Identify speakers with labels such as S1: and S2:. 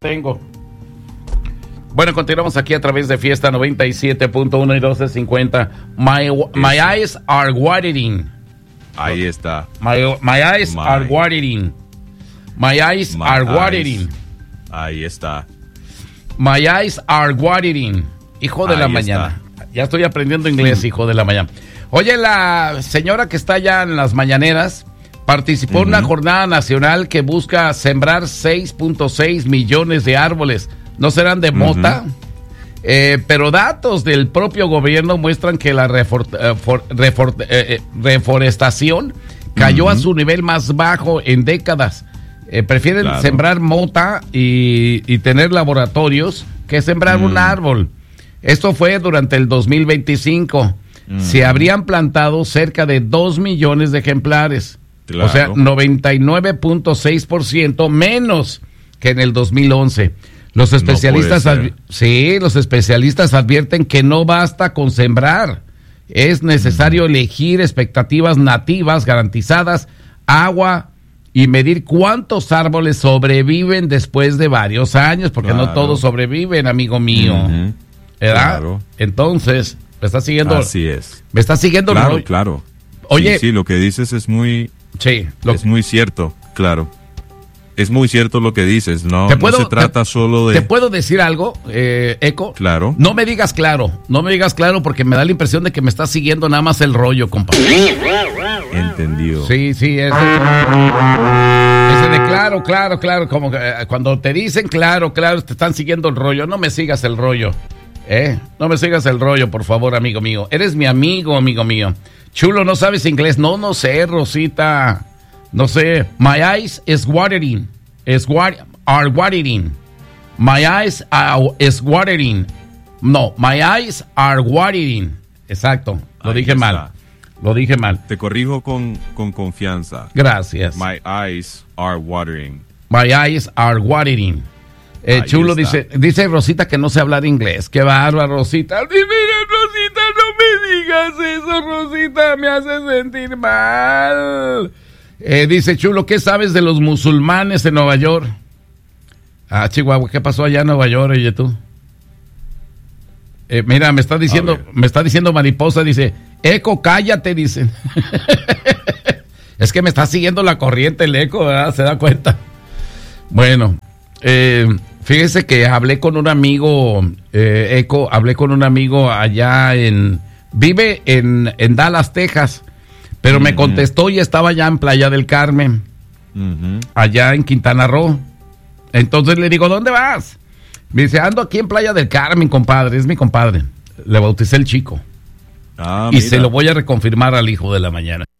S1: tengo. Bueno, continuamos aquí a través de Fiesta 97.1 y 1250. My eyes are watering.
S2: Ahí está.
S1: My eyes are watering. My eyes are watering.
S2: Ahí está.
S1: My eyes are watering. Hijo de la mañana. Ya estoy aprendiendo inglés, hijo de la mañana. Oye, la señora que está allá en las mañaneras participó en una jornada nacional que busca sembrar 6.6 millones de árboles. ¿No serán de mota? Pero datos del propio gobierno muestran que la reforestación cayó a su nivel más bajo en décadas. Prefieren sembrar mota y tener laboratorios que sembrar un árbol. Esto fue durante el 2025. Se habrían plantado cerca de 2 millones de ejemplares. Claro. O sea, 99.6% menos que en el 2011. Los especialistas, los especialistas advierten que no basta con sembrar. Es necesario elegir expectativas nativas garantizadas, agua y medir cuántos árboles sobreviven después de varios años, porque no todos sobreviven, amigo mío. ¿Verdad? Claro. Entonces, me está siguiendo.
S2: Así es.
S1: Me está siguiendo.
S2: Claro.
S1: Oye,
S2: sí, lo que dices es muy, es muy cierto, claro. Es muy cierto lo que dices, no se trata solo de...
S1: ¿Te puedo decir algo, Eco?
S2: Claro.
S1: No me digas claro porque me da la impresión de que me estás siguiendo nada más el rollo, compadre.
S2: Entendido.
S1: Sí, ese de claro, como cuando te dicen claro, te están siguiendo el rollo. No me sigas el rollo, no me sigas el rollo, por favor, amigo mío. Eres mi amigo mío. Chulo, ¿no sabes inglés? No sé, Rosita. No sé. My eyes is watering. Are watering. My eyes is watering. No, my eyes are watering. Exacto. Lo dije mal.
S2: Te corrijo con confianza.
S1: Gracias.
S2: My eyes are watering.
S1: My eyes are watering. Chulo dice Rosita que no sé hablar inglés. Qué bárbaro, Rosita. Mira, Rosita, no me digas eso, Rosita. Me hace sentir mal. Dice Chulo, ¿qué sabes de los musulmanes en Nueva York? Chihuahua, ¿qué pasó allá en Nueva York, oye tú? Mira, me está diciendo Mariposa, dice, Eco, cállate, dicen. Es que me está siguiendo la corriente el Eco, ¿verdad? ¿Se da cuenta? Bueno, fíjese que hablé con un amigo, Eco, allá vive en Dallas, Texas. Pero me contestó y estaba ya en Playa del Carmen, allá en Quintana Roo. Entonces le digo, ¿dónde vas? Me dice, ando aquí en Playa del Carmen, compadre, es mi compadre. Le bauticé el chico. Y se lo voy a reconfirmar al hijo de la mañana.